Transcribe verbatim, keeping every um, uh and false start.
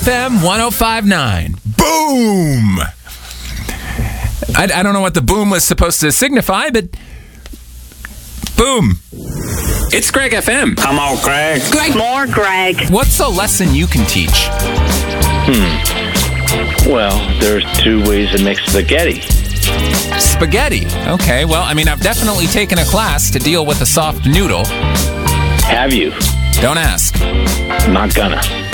F M one oh five point nine. Boom! I, I don't know what the boom was supposed to signify, but boom. It's Greg F M. Come on, Greg. Greg. More Greg. What's a lesson you can teach? Hmm. Well, there's two ways to make spaghetti. Spaghetti. Okay, well, I mean, I've definitely taken a class to deal with a soft noodle. Have you? Don't ask. Not gonna.